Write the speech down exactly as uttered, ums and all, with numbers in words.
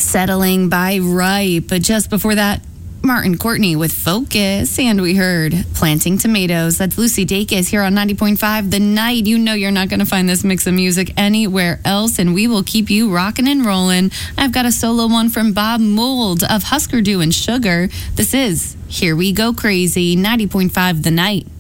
Settling by Ripe. But just before that, Martin Courtney with Focus, and we heard Planting Tomatoes. That's Lucy Dacus here on ninety point five The Night. You know you're not going to find this mix of music anywhere else, and we will keep you rocking and rolling. I've got a solo one from Bob Mould of Husker Du and Sugar. This is Here We Go Crazy, ninety point five The Night.